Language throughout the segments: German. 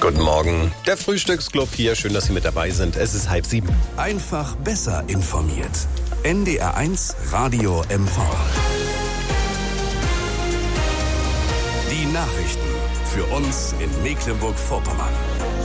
Guten Morgen, der Frühstücksclub hier. Schön, dass Sie mit dabei sind. Es ist 6:30. Einfach besser informiert. NDR1 Radio MV. Die Nachrichten für uns in Mecklenburg-Vorpommern.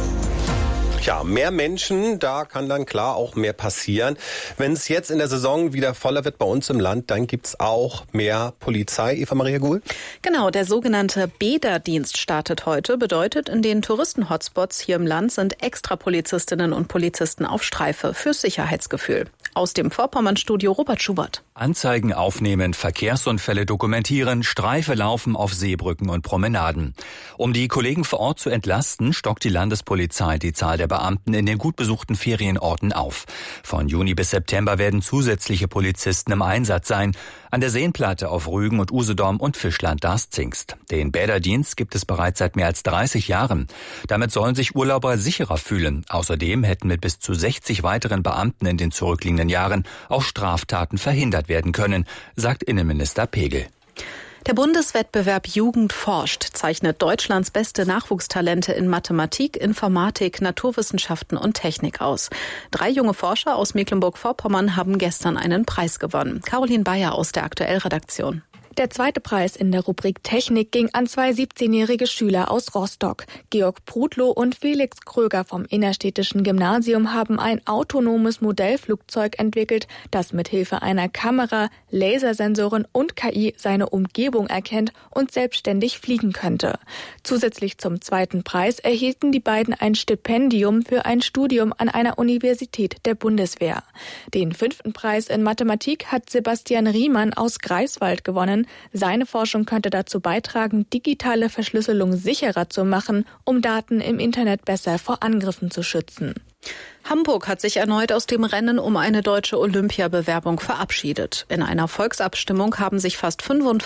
Ja, mehr Menschen, da kann dann klar auch mehr passieren. Wenn es jetzt in der Saison wieder voller wird bei uns im Land, dann gibt's auch mehr Polizei. Eva-Maria Guhl? Genau, der sogenannte Bäderdienst startet heute. Bedeutet, in den Touristen-Hotspots hier im Land sind extra Polizistinnen und Polizisten auf Streife fürs Sicherheitsgefühl. Aus dem Vorpommern-Studio Robert Schubert. Anzeigen aufnehmen, Verkehrsunfälle dokumentieren, Streife laufen auf Seebrücken und Promenaden. Um die Kollegen vor Ort zu entlasten, stockt die Landespolizei die Zahl der Beamten in den gut besuchten Ferienorten auf. Von Juni bis September werden zusätzliche Polizisten im Einsatz sein. An der Seenplatte auf Rügen und Usedom und Fischland Darß-Zingst. Den Bäderdienst gibt es bereits seit mehr als 30 Jahren. Damit sollen sich Urlauber sicherer fühlen. Außerdem hätten mit bis zu 60 weiteren Beamten in den zurückliegenden Jahren auch Straftaten verhindert werden können, sagt Innenminister Pegel. Der Bundeswettbewerb Jugend forscht zeichnet Deutschlands beste Nachwuchstalente in Mathematik, Informatik, Naturwissenschaften und Technik aus. 3 junge Forscher aus Mecklenburg-Vorpommern haben gestern einen Preis gewonnen. Caroline Bayer aus der Aktuellredaktion. Der zweite Preis in der Rubrik Technik ging an 2 17-jährige Schüler aus Rostock. Georg Prudlow und Felix Kröger vom Innerstädtischen Gymnasium haben ein autonomes Modellflugzeug entwickelt, das mit Hilfe einer Kamera, Lasersensoren und KI seine Umgebung erkennt und selbstständig fliegen könnte. Zusätzlich zum zweiten Preis erhielten die beiden ein Stipendium für ein Studium an einer Universität der Bundeswehr. Den 5. Preis in Mathematik hat Sebastian Riemann aus Greifswald gewonnen. Seine Forschung könnte dazu beitragen, digitale Verschlüsselung sicherer zu machen, um Daten im Internet besser vor Angriffen zu schützen. Hamburg hat sich erneut aus dem Rennen um eine deutsche Olympiabewerbung verabschiedet. In einer Volksabstimmung haben sich fast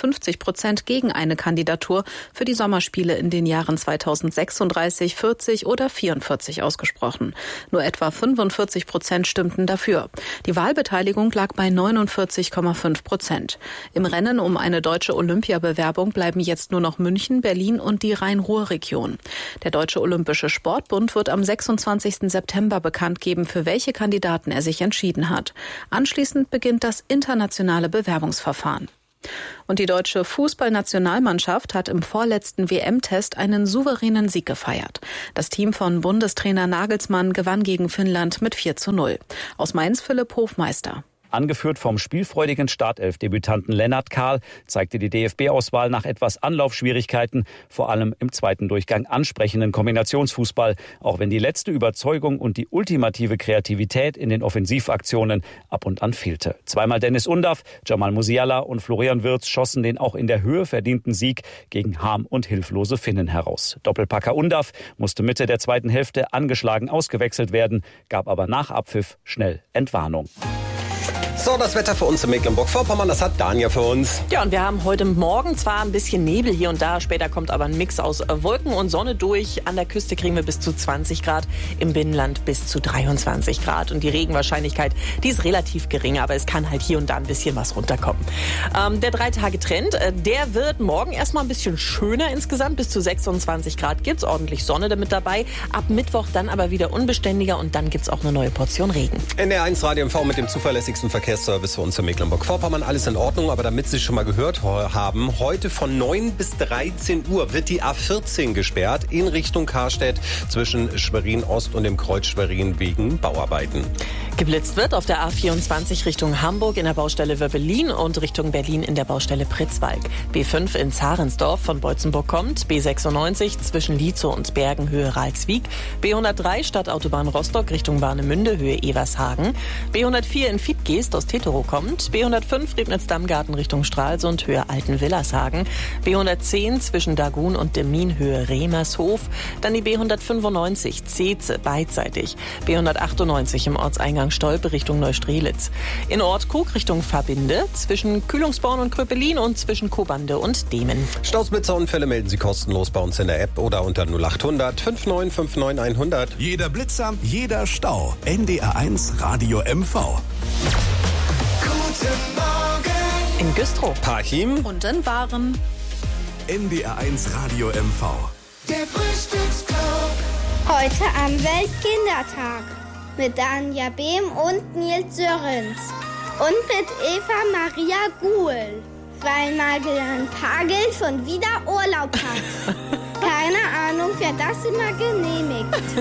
55% gegen eine Kandidatur für die Sommerspiele in den Jahren 2036, 40 oder 44 ausgesprochen. Nur etwa 45% stimmten dafür. Die Wahlbeteiligung lag bei 49,5%. Im Rennen um eine deutsche Olympiabewerbung bleiben jetzt nur noch München, Berlin und die Rhein-Ruhr-Region. Der Deutsche Olympische Sportbund wird am 26. September bekannt geben, für welche Kandidaten er sich entschieden hat. Anschließend beginnt das internationale Bewerbungsverfahren. Und die deutsche Fußballnationalmannschaft hat im vorletzten WM-Test einen souveränen Sieg gefeiert. Das Team von Bundestrainer Nagelsmann gewann gegen Finnland mit 4:0. Aus Mainz Philipp Hofmeister. Angeführt vom spielfreudigen Startelf-Debütanten Lennart Kahl zeigte die DFB-Auswahl nach etwas Anlaufschwierigkeiten, vor allem im zweiten Durchgang ansprechenden Kombinationsfußball, auch wenn die letzte Überzeugung und die ultimative Kreativität in den Offensivaktionen ab und an fehlte. Zweimal Dennis Undaff, Jamal Musiala und Florian Wirtz schossen den auch in der Höhe verdienten Sieg gegen Harm und hilflose Finnen heraus. Doppelpacker Undaff musste Mitte der zweiten Hälfte angeschlagen ausgewechselt werden, gab aber nach Abpfiff schnell Entwarnung. So, das Wetter für uns in Mecklenburg-Vorpommern, das hat Dania für uns. Ja, und wir haben heute Morgen zwar ein bisschen Nebel hier und da, später kommt aber ein Mix aus Wolken und Sonne durch. An der Küste kriegen wir bis zu 20 Grad, im Binnenland bis zu 23 Grad. Und die Regenwahrscheinlichkeit, die ist relativ gering, aber es kann halt hier und da ein bisschen was runterkommen. Der 3-Tage-Trend, der wird morgen erstmal ein bisschen schöner insgesamt. Bis zu 26 Grad gibt's, ordentlich Sonne damit dabei. Ab Mittwoch dann aber wieder unbeständiger und dann gibt's auch eine neue Portion Regen. NDR1 Radio MV mit dem zuverlässigsten Verkehrsservice für uns in Mecklenburg-Vorpommern. Alles in Ordnung, aber damit Sie schon mal gehört haben, heute von 9 bis 13 Uhr wird die A14 gesperrt in Richtung Karstedt zwischen Schwerin-Ost und dem Kreuz Schwerin wegen Bauarbeiten. Geblitzt wird auf der A24 Richtung Hamburg in der Baustelle Wöbbelin und Richtung Berlin in der Baustelle Pritzwalk. B5 in Zarensdorf von Beutzenburg kommt, B96 zwischen Lietzow und Bergen Höhe Ralswiek, B103 Stadtautobahn Rostock Richtung Warnemünde Höhe Evershagen, B104 in Fiedgeest aus Teterow kommt, B105 Ribnitz-Dammgarten Richtung Stralsund Höhe Altenwillershagen, B110 zwischen Dagun und Demmin Höhe Remershof, dann die B195 Zeetze beidseitig, B198 im Ortseingang Stolpe Richtung Neustrelitz, in Ortkrug Richtung Verbinde, zwischen Kühlungsborn und Kröpelin und zwischen Kobande und Demen. Stausblitzerunfälle melden Sie kostenlos bei uns in der App oder unter 0800 5959 100. Jeder Blitzer, jeder Stau. NDR1 Radio MV. Guten Morgen In Güstrow. Parchim. Und in Waren. NDR1 Radio MV. Der Frühstücksclub. Heute am Weltkindertag mit Anja Behm und Nils Sörens und mit Eva Maria Guhl, weil Magellan Pagels schon wieder Urlaub hat. Keine Ahnung, wer das immer genehmigt.